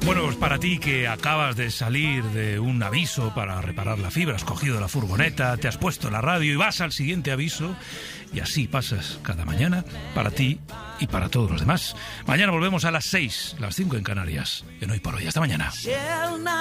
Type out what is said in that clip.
Bueno, pues para ti que acabas de salir de un aviso para reparar la fibra, has cogido la furgoneta, te has puesto la radio y vas al siguiente aviso, y así pasas cada mañana para ti y para todos los demás. Mañana volvemos a las 6, las 5 en Canarias. En Hoy por Hoy. Hasta mañana.